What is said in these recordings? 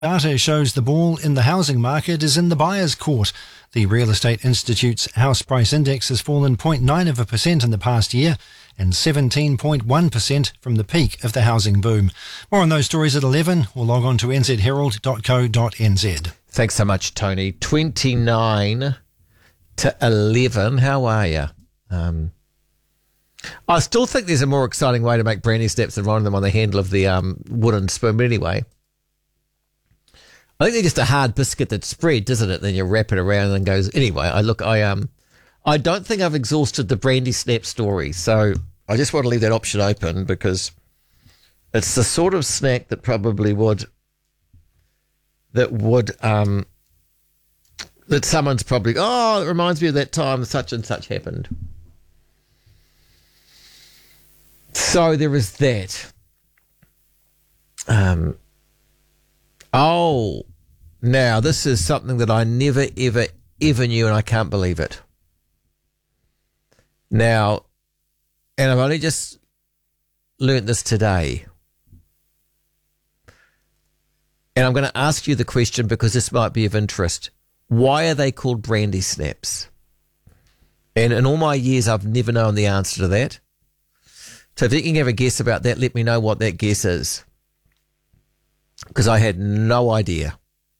Data shows the ball in the housing market is in the buyer's court. The Real Estate Institute's house price index has fallen 0.9% in the past year and 17.1% from the peak of the housing boom. More on those stories at 11 or log on to nzherald.co.nz. Thanks so much, Tony. 29 to 11. How are you? I still think there's a more exciting way to make brandy snaps than riding them on the handle of the wooden spoon. But anyway, I think they're just a hard biscuit that spreads, isn't it? Then you wrap it around and goes. Anyway, I don't think I've exhausted the brandy snap story, so I just want to leave that option open because it's the sort of snack that probably that someone's probably, it reminds me of that time such and such happened. So there is that. Now this is something that I never, ever, ever knew, and I can't believe it. Now, and I've only just learnt this today. And I'm going to ask you the question because this might be of interest. Why are they called brandy snaps? And in all my years, I've never known the answer to that. So if you can have a guess about that, let me know what that guess is. Because I had no idea.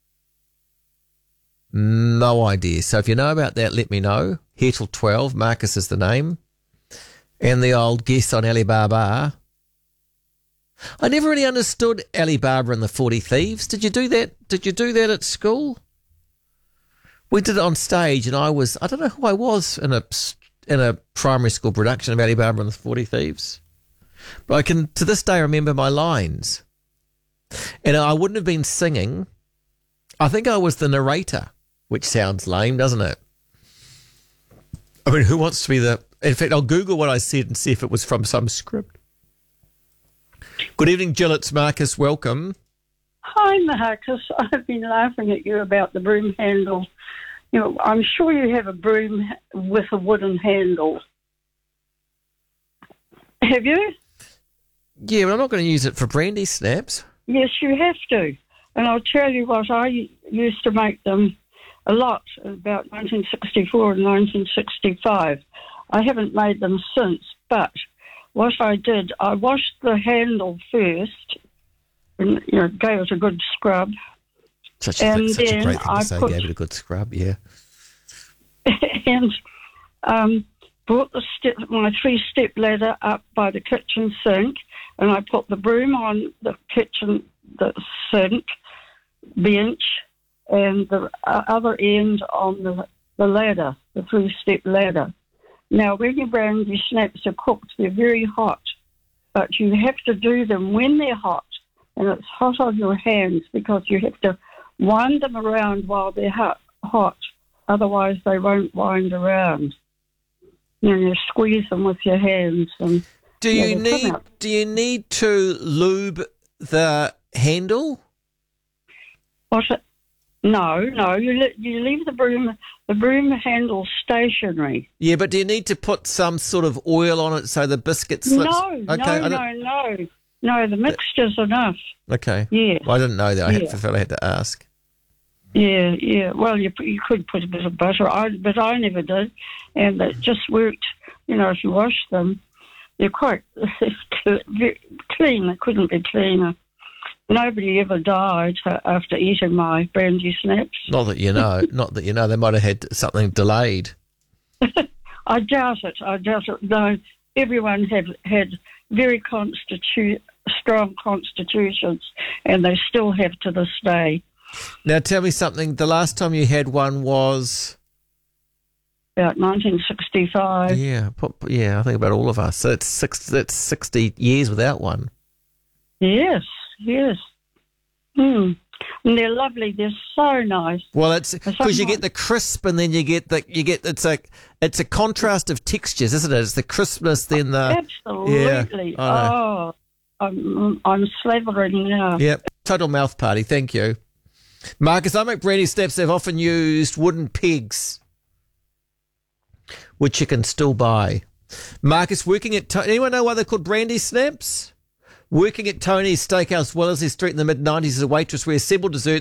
No idea. So if you know about that, let me know. Here till 12, Marcus is the name. And the old guess on Alibaba. I never really understood Alibaba and the 40 Thieves. Did you do that? Did you do that at school? We did it on stage, and I don't know who I was in a primary school production of Alibaba and the 40 Thieves. But I can, to this day, remember my lines. And I wouldn't have been singing. I think I was the narrator, which sounds lame, doesn't it? I mean, who wants to be in fact, I'll Google what I said and see if it was from some script. Good evening, Jill. It's Marcus. Welcome. Hi, Marcus. I've been laughing at you about the broom handle. You know, I'm sure you have a broom with a wooden handle. Have you? Yeah, but I'm not going to use it for brandy snaps. Yes, you have to. And I'll tell you what, I used to make them a lot about 1964 and 1965. I haven't made them since, but what I did, I washed the handle first and gave it a good scrub. Such a great thing to say, gave it a good scrub, yeah. And brought my 3-step ladder up by the kitchen sink, and I put the broom on the sink bench, and the other end on the ladder, the 3-step ladder. Now, when your brandy snaps are cooked, they're very hot, but you have to do them when they're hot, and it's hot on your hands because you have to wind them around while they're hot. Otherwise, they won't wind around. You squeeze them with your hands. And do you need to lube the handle? No. You leave the broom handle stationary. Yeah, but do you need to put some sort of oil on it so the biscuit slips? No. The mixture's enough. Okay. Yeah. Well, I didn't know that. I had to ask. Yeah. Well, you could put a bit of butter, but I never did, and it just worked. If you wash them, they're quite clean. It couldn't be cleaner. Nobody ever died after eating my brandy snaps. Not that you know. They might have had something delayed. I doubt it. No, everyone had very strong constitutions, and they still have to this day. Now, tell me something. The last time you had one was about 1965. Yeah, I think about all of us. So that's 60 years without one. Yes. And they're lovely. They're so nice. Well, it's because you get the crisp, and then you get it's a contrast of textures, isn't it? It's the crispness, then the absolutely. Yeah, I'm slavering now. Yep, total mouth party. Thank you, Marcus. I make brandy snaps. They've often used wooden pegs, which you can still buy. Marcus, working at anyone know why they're called brandy snaps? Working at Tony's Steakhouse, Wellesley Street in the mid-90s as a waitress, where several desserts